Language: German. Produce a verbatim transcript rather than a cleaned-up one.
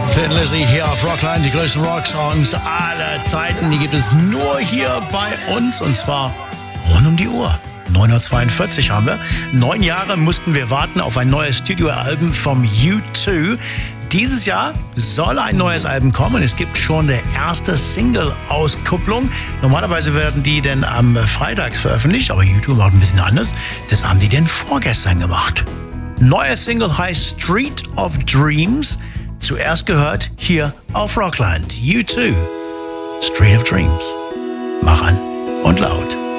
Thin Lizzy hier auf Rockline, die größten Rocksongs aller Zeiten. Die gibt es nur hier bei uns und zwar rund um die Uhr. neun Uhr zweiundvierzig haben wir. Neun Jahre mussten wir warten auf ein neues Studioalbum vom U zwei. Dieses Jahr soll ein neues Album kommen. Es gibt schon der erste Single-Auskupplung. Normalerweise werden die denn am Freitags veröffentlicht, aber U zwei macht ein bisschen anders. Das haben die denn vorgestern gemacht. Neuer Single heißt Street of Dreams. Zuerst gehört hier auf Rockland. U zwei, Street of Dreams. Mach an und laut.